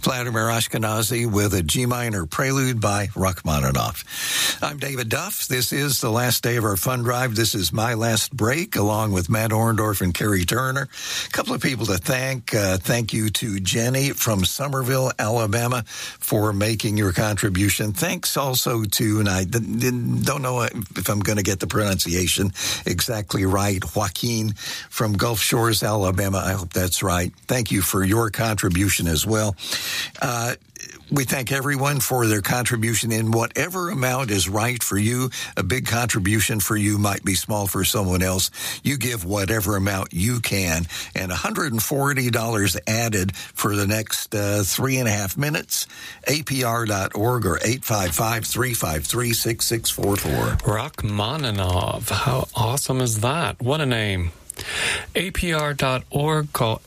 Vladimir Ashkenazi with a G minor prelude by Rachmaninoff. I'm David Duff. This is the last day of our fund drive. This is my last break, along with Matt Orndorff and Kerry Turner. A couple of people to thank. Thank you to Jenny from Somerville, Alabama, for making your contribution. Thanks also to, and I don't know if I'm going to get the pronunciation exactly right, Joaquin from Gulf Shores, Alabama. I hope that's right. Thank you for your contribution as well. We thank everyone for their contribution in whatever amount is right for you. A big contribution for you might be small for someone else. You give whatever amount you can. And $140 added for the next 3.5 minutes. APR.org or 855-353-6644. Rachmaninoff. How awesome is that? What a name. APR.org, call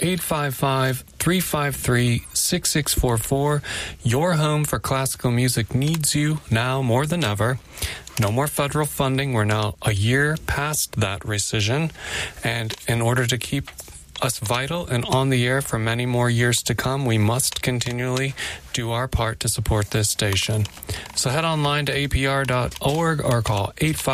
855-353-6644. Your home for classical music needs you now more than ever. No more federal funding. We're now a year past that rescission. And in order to keep us vital and on the air for many more years to come, we must continually do our part to support this station. So head online to apr.org or call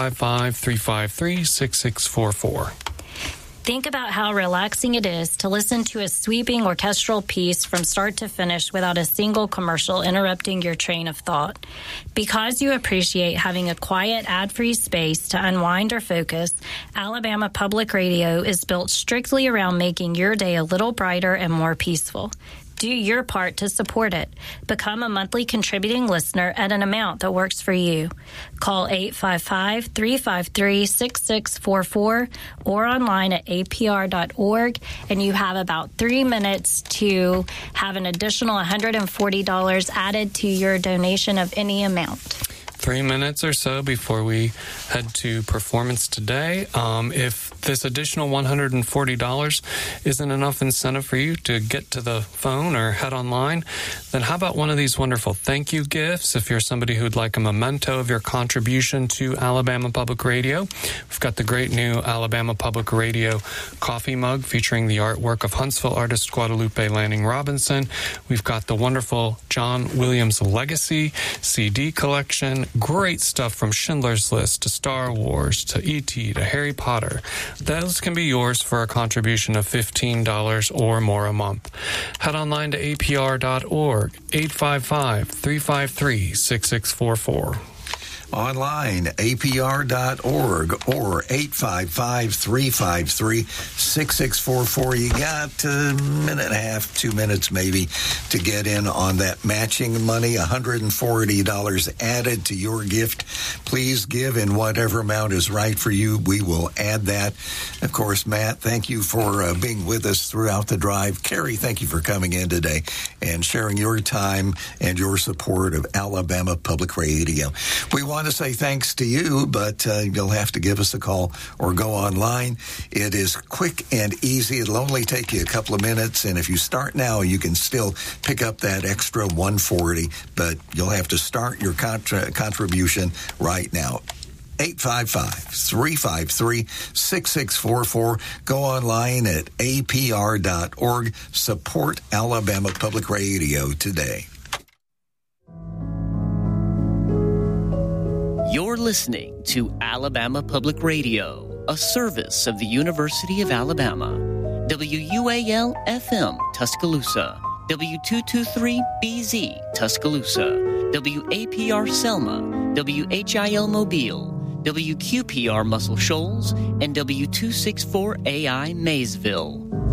855-353-6644. Think about how relaxing it is to listen to a sweeping orchestral piece from start to finish without a single commercial interrupting your train of thought. Because you appreciate having a quiet, ad-free space to unwind or focus, Alabama Public Radio is built strictly around making your day a little brighter and more peaceful. Do your part to support it. Become a monthly contributing listener at an amount that works for you. Call 855-353-6644 or online at apr.org, and you have about 3 minutes to have an additional $140 added to your donation of any amount. 3 minutes or so before we head to performance today. If this additional $140 isn't enough incentive for you to get to the phone or head online, then how about one of these wonderful thank you gifts? If you're somebody who'd like a memento of your contribution to Alabama Public Radio, we've got the great new Alabama Public Radio coffee mug featuring the artwork of Huntsville artist Guadalupe Lanning Robinson. We've got the wonderful John Williams Legacy CD collection. Great stuff from Schindler's List to Star Wars to E.T. to Harry Potter. Those can be yours for a contribution of $15 or more a month. Head online to apr.org, 855-353-6644. Online, apr.org or 855-353-6644. You got a minute and a half, 2 minutes maybe, to get in on that matching money. $140 added to your gift. Please give in whatever amount is right for you. We will add that. Of course, Matt, thank you for being with us throughout the drive. Kerry, thank you for coming in today and sharing your time and your support of Alabama Public Radio. We want to say thanks to you, but you'll have to give us a call or go online. It is quick and easy. It'll only take you a couple of minutes, and if you start now, you can still pick up that extra $140, but you'll have to start your contribution right now. 855-353-6644. Go online at apr.org. Support Alabama Public Radio today. You're listening to Alabama Public Radio, a service of the University of Alabama. WUAL-FM, Tuscaloosa. W223-BZ, Tuscaloosa. WAPR Selma. WHIL Mobile. WQPR Muscle Shoals. And W264AI Maysville.